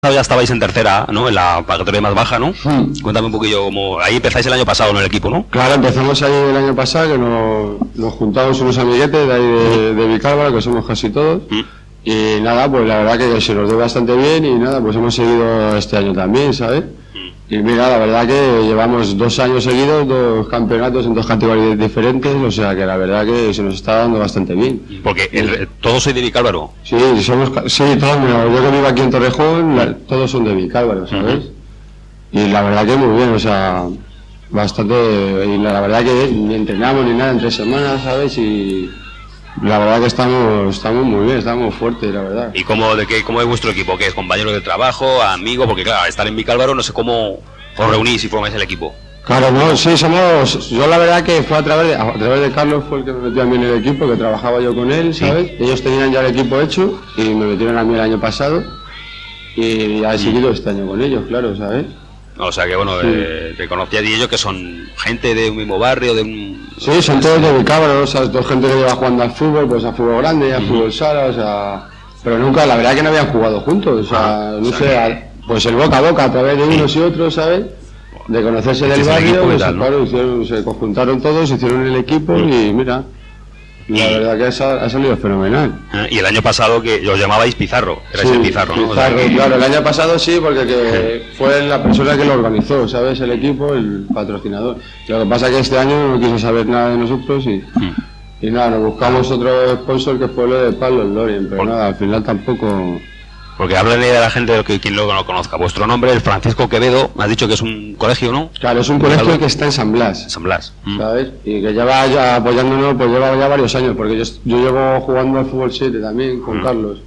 Ya estabais en tercera, ¿no? En la categoría más baja, ¿no? Cuéntame un poquillo cómo... Ahí empezáis el año pasado, ¿no? El equipo, ¿no? Claro, empezamos ahí el año pasado, que nos juntamos unos amiguetes de ahí de Vicálvaro, que somos casi todos. Y nada, pues la verdad que se nos dio bastante bien y nada, pues hemos seguido este año también, ¿sabes? Y mira, la verdad que llevamos 2 años seguidos, 2 campeonatos en 2 categorías diferentes, o sea que la verdad que se nos está dando bastante bien. Porque todos sois de Vicálvaro. Sí, todos, mira, yo que vivo aquí en Torrejón, todos son de Vicálvaro, ¿sabes? Y la verdad que muy bien, o sea, bastante, y la verdad que ni entrenamos ni nada en 3 semanas, ¿sabes? Y la verdad que estamos muy bien, estamos fuertes, la verdad. ¿Y cómo es vuestro equipo? ¿Qué es? ¿Compañeros de trabajo? ¿Amigos? Porque claro, estar en Vicálvaro no sé cómo os reunís y formáis el equipo. Claro, no, sí, yo la verdad que fue a través de Carlos, fue el que me metió a mí en el equipo, que trabajaba yo con él, ¿sabes? Sí. Ellos tenían ya el equipo hecho y me metieron a mí el año pasado y ya he seguido este año con ellos, claro, ¿sabes? O sea que bueno, sí. Te conocías y ellos que son gente de un mismo barrio, de un... Sí, son todos de Vicálvaro, o sea, toda gente que lleva jugando al fútbol, pues a fútbol grande y a fútbol sala, o sea... Pero nunca, la verdad que no habían jugado juntos, o sea, no sé, pues el boca a boca a través de unos y otros, ¿sabes? De conocerse del barrio, pues, claro, se conjuntaron todos, hicieron el equipo y mira, la verdad que ha salido fenomenal. Y el año pasado que os llamabais Pizarro, erais el Pizarro, ¿no? Pizarro, o sea, claro, el año pasado sí, porque fue la persona que lo organizó, ¿sabes? El equipo, el patrocinador. Lo que pasa es que este año no quiso saber nada de nosotros y nada, nos buscamos otro sponsor que fue lo de Pablo Lorien, pero nada, al final tampoco... Porque háblale de la gente, quien luego no conozca. Vuestro nombre es Francisco Quevedo, me has dicho que es un colegio, ¿no? Claro, es un colegio que está en San Blas. San Blas. ¿Sabes? Y que lleva ya apoyándonos, pues lleva ya varios años, porque yo llevo jugando al fútbol 7 también con Carlos.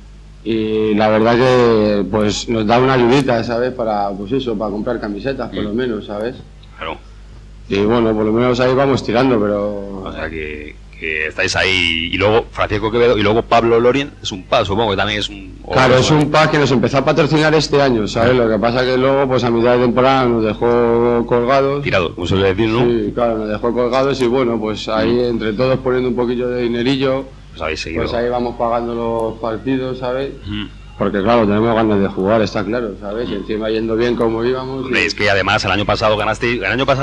Y la verdad que pues nos da una ayudita, ¿sabes? Para, pues eso, para comprar camisetas, por lo menos, ¿sabes? Claro. Y bueno, por lo menos ahí vamos tirando, pero... O sea que estáis ahí, y luego Francisco Quevedo, y luego Pablo Lorien, es un PAD, supongo que también es un... Claro, es un PAD que nos empezó a patrocinar este año, ¿sabes? Lo que pasa que luego, pues a mitad de temporada nos dejó colgados. Tirados, como se suele decir, ¿no? Sí, claro, nos dejó colgados y bueno, pues ahí entre todos poniendo un poquillo de dinerillo, pues habéis seguido. Pues ahí vamos pagando los partidos, ¿sabes? Porque claro, tenemos ganas de jugar, está claro, ¿sabes? Y encima yendo bien como íbamos. Hombre, es que además el año pasado ganasteis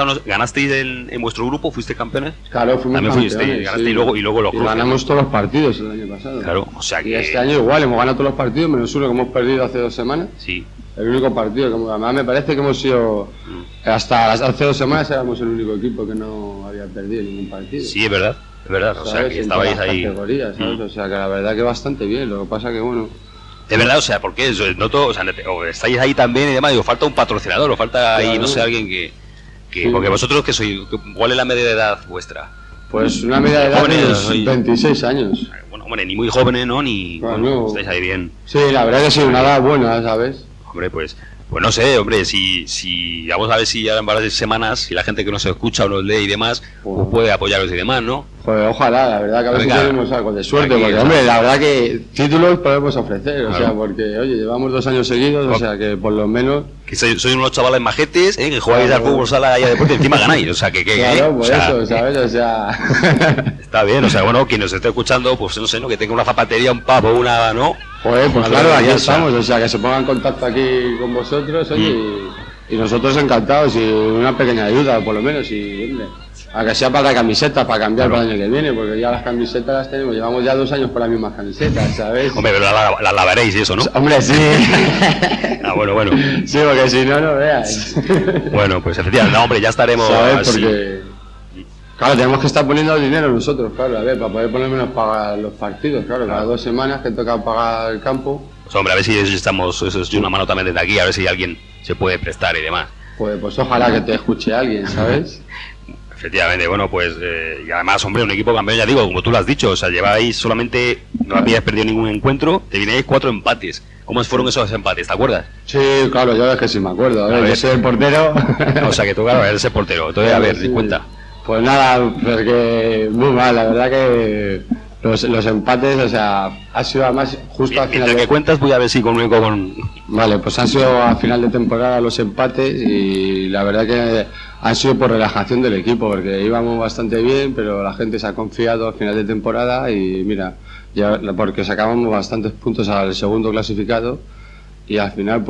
en vuestro grupo, ¿fuiste campeones? Claro, fuimos campeones. También ganasteis y luego los grupos. Ganamos todos los partidos el año pasado. Claro, o sea que... Y este año igual, hemos ganado todos los partidos, menos uno que hemos perdido hace 2 semanas. Sí. El único partido, que además me parece que hemos sido... Hasta hace 2 semanas éramos el único equipo que no había perdido ningún partido. Sí, es verdad, o sea que estabais ahí... Categorías, ¿sabes? O sea que la verdad que bastante bien, lo que pasa que bueno... De verdad, o sea, porque eso, noto, o sea, estáis ahí también y demás, digo, falta un patrocinador, o falta ahí, no sé, alguien que porque vosotros que sois, ¿cuál es la media de edad vuestra? Pues una media de edad de 26 años. Bueno, hombre, ni muy jóvenes, ¿no? Ni bueno, estáis ahí bien. Sí, la verdad que sí, una edad buena, ¿sabes? Hombre, pues no sé, hombre, si vamos a ver si ya en varias semanas, si la gente que nos escucha o nos lee y demás, pues puede apoyaros y demás, ¿no? Joder, ojalá, la verdad que a ver si tenemos algo de suerte, porque hombre, la verdad que títulos podemos ofrecer, o sea, porque oye, llevamos 2 años seguidos, o sea que por lo menos... Que sois unos chavales majetes, que jugáis al fútbol sala y a deporte y encima ganáis, o sea que... Claro, por eso, ¿sabes? O sea... Está bien, o sea, bueno, quien nos esté escuchando, pues no sé, ¿no? Que tenga una zapatería, un pavo, una, ¿no? Joder, pues claro, aquí estamos, o sea, que se pongan en contacto aquí con vosotros, oye, y nosotros encantados, y una pequeña ayuda, por lo menos, y hombre, a que sea para la camiseta, para cambiar para el año que viene, porque ya las camisetas las tenemos, llevamos ya 2 años con las mismas camisetas, ¿sabes? Hombre, pero las lavaréis y eso, ¿no? Hombre, sí. Bueno. Sí, porque si no, no veas. Bueno, pues efectivamente, no, hombre, ya estaremos... ¿Sabes? Porque... Claro, tenemos que estar poniendo dinero nosotros, claro, a ver, para poder por lo menos pagar los partidos, claro, cada 2 semanas que toca pagar el campo. Pues hombre, a ver si estamos, eso es una mano también desde aquí, a ver si alguien se puede prestar y demás. Pues ojalá que te escuche alguien, ¿sabes? Efectivamente, bueno, pues, y además, hombre, un equipo campeón, ya digo, como tú lo has dicho, o sea, lleváis solamente, no habíais perdido ningún encuentro, te vinierais 4 empates. ¿Cómo fueron esos empates, te acuerdas? Sí, claro, yo es que sí me acuerdo, a ver, yo soy el portero. O sea, que tú, claro, eres el portero, entonces, a ver, di cuenta. Pues nada, porque muy mal, la verdad que los empates, o sea, ha sido además justo al final. Mientras que cuentas, voy a ver si comunico con... Vale, pues han sido a final de temporada los empates y la verdad que han sido por relajación del equipo, porque íbamos bastante bien, pero la gente se ha confiado a final de temporada y mira, ya porque sacábamos bastantes puntos al segundo clasificado y al final pues